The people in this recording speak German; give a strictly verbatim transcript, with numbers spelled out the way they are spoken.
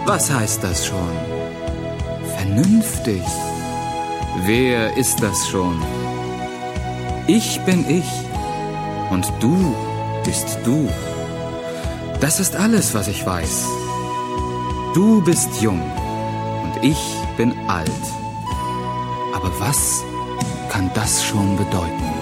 Was heißt das schon? Vernünftig. Wer ist das schon? Ich bin ich und du bist du. Das ist alles, was ich weiß. Du bist jung und ich bin alt. Aber was kann das schon bedeuten?